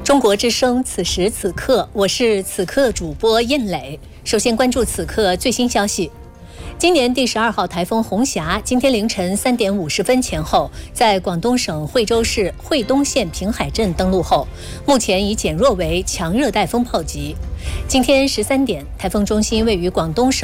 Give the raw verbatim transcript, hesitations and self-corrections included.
中国之声，此时此刻，我是此刻主播燕磊。首先关注此刻最新消息。今年第十二号台风红霞今天凌晨三点五十分前后，在广东省惠州市惠东县平海镇登陆后，目前已减弱为强热带风暴级。今天十三点，台风中心位于广东省